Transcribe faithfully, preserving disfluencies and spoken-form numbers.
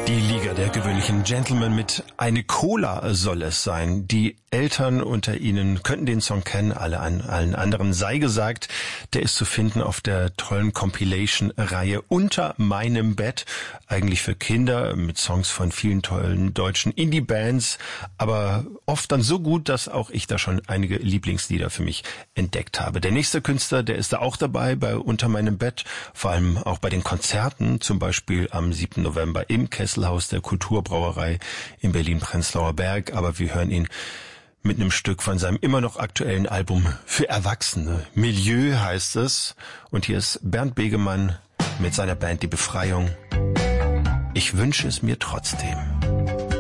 Die Liga der gewöhnlichen Gentlemen mit Eine Cola soll es sein. Die Eltern unter Ihnen könnten den Song kennen, alle an allen anderen sei gesagt. Der ist zu finden auf der tollen Compilation-Reihe Unter meinem Bett. Eigentlich für Kinder mit Songs von vielen tollen deutschen Indie-Bands, aber oft dann so gut, dass auch ich da schon einige Lieblingslieder für mich entdeckt habe. Der nächste Künstler, der ist da auch dabei bei Unter meinem Bett, vor allem auch bei den Konzerten, zum Beispiel am siebten November im Kesselhaus der Kulturbrauerei in Berlin-Prenzlauer Berg. Aber wir hören ihn mit einem Stück von seinem immer noch aktuellen Album für Erwachsene. Milieu heißt es. Und hier ist Bernd Begemann mit seiner Band Die Befreiung. Ich wünsche es mir trotzdem.